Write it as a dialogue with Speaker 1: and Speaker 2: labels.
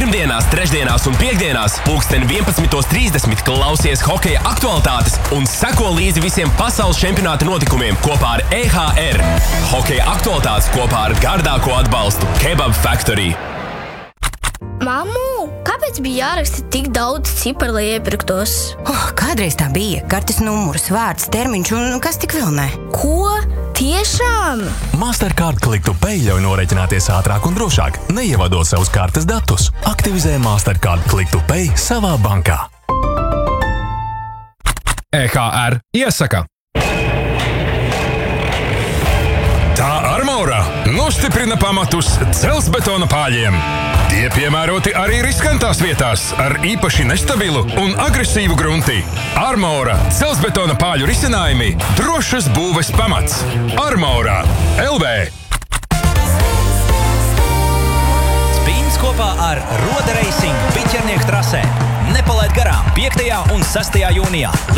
Speaker 1: Pirmdienās, trešdienās un piektdienās pulksten 11:30 klausies hokeja aktualitātes un seko līdzi visiem pasaules čempionāta notikumiem kopā ar EHR. Hokeja aktualitātes kopā ar gardāko atbalstu Kebab Factory.
Speaker 2: Mammu, kāpēc bija jāraksta tik daudz ciparu, lai iepirktos?
Speaker 3: Kādreiz tā bija. Kartes numurs, vārds, termiņš un kas tik vēl ne.
Speaker 2: Ko? Tiešām?
Speaker 4: Mastercard Click to Pay ļauj norēķināties ātrāk un drošāk, neievadot savus kartes datus. Aktivizē Mastercard Click to Pay savā bankā.
Speaker 5: EHR iesaka. Tā Armora nostiprina pamatus dzelzbetona pāļiem. Tie piemēroti arī riskantās vietās ar īpaši nestabilu un agresīvu grunti. Armora dzelzbetona pāļu risinājumi – drošas būves pamats. Armora LV.
Speaker 6: Spīns kopā ar Roda Racing Piķernieku trasē. Nepalaid garām 5. un 6. jūnijā.